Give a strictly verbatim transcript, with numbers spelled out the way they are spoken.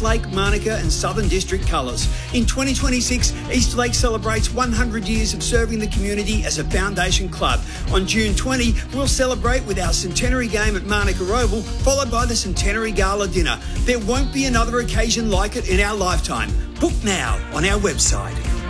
Lake, Manuka and Southern District colours. In twenty twenty-six, Eastlake celebrates one hundred years of serving the community as a foundation club. On June twentieth, we'll celebrate with our centenary game at Manuka Oval, followed by the centenary gala dinner. There won't be another occasion like it in our lifetime. Book now on our website.